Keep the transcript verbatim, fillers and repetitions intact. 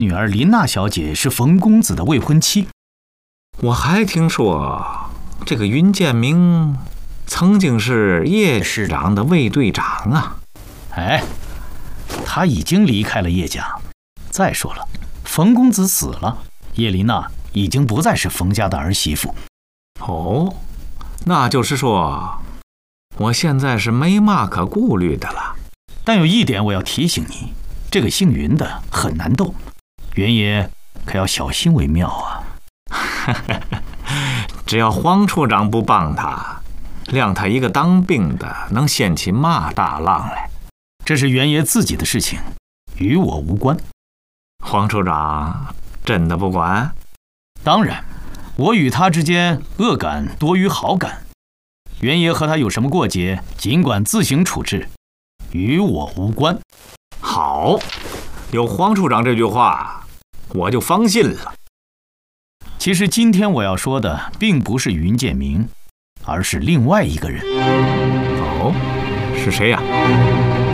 女儿林娜小姐是冯公子的未婚妻。 我还听说，这个云建明曾经是叶市长的卫队长啊。 哎，他已经离开了叶家。再说了，冯公子死了，叶琳娜已经不再是冯家的儿媳妇。 哦，那就是说，我现在是没嘛可顾虑的了。 但有一点我要提醒你，这个姓云的很难斗，袁爷可要小心为妙啊。 只要黄处长不帮他，谅他一个当兵的能掀起嘛大浪来？ 这是袁爷自己的事情，与我无关。 黄处长真的不管？ 当然，我与他之间恶感多于好感。袁爷和他有什么过节，尽管自行处置，与我无关。 好，有黄处长这句话，我就放心了。 其实今天我要说的并不是云建明，而是另外一个人。 哦，是谁呀？